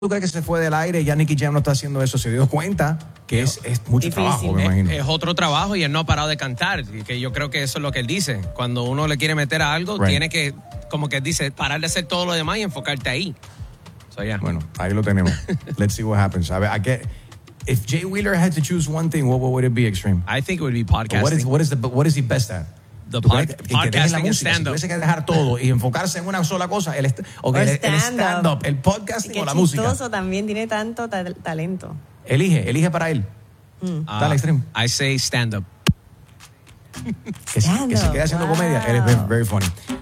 ¿Tú crees que se fue del aire? Ya Nicky Jam no está haciendo eso. Se dio cuenta que es mucho difícil. trabajo, me imagino. Es otro trabajo y él no ha parado de cantar. Y que yo creo que eso es lo que él dice. Cuando uno le quiere meter a algo, Right. tiene que, como que él dice, parar de hacer todo lo demás y enfocarte ahí. So, yeah. Bueno, ahí lo tenemos. Let's see what happens. A ver, if Jay Wheeler had to choose one thing, what would it be, Extreme? I think it would be podcasting. What is he best at? The ¿Tú crees que deje la podcasting and música? Si stand-up. tuviese que dejar todo y enfocarse en una sola cosa, el stand-up, el podcasting o la música. Qué chistoso también, tiene tanto talento. Elige para él. Dale, Extreme. I say stand up. Que se quede haciendo comedia. Él es very funny.